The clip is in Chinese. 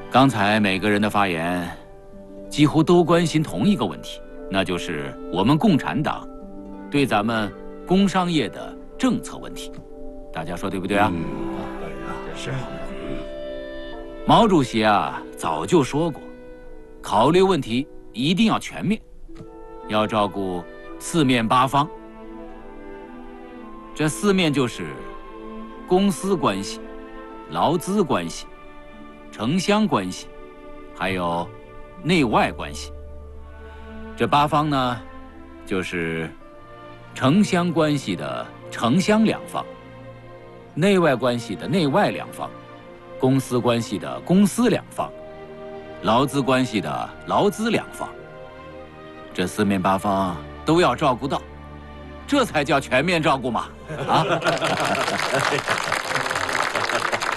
刚才每个人的发言，几乎都关心同一个问题，那就是我们共产党对咱们工商业的政策问题。大家说对不对啊？ 对呀，是。 毛主席啊，早就说过，考虑问题一定要全面，要照顾四面八方。这四面就是公私关系、劳资关系、城乡关系，还有内外关系。这八方呢，就是城乡关系的城乡两方，内外关系的内外两方，公私关系的公私两方，劳资关系的劳资两方。这四面八方都要照顾到，这才叫全面照顾嘛！啊。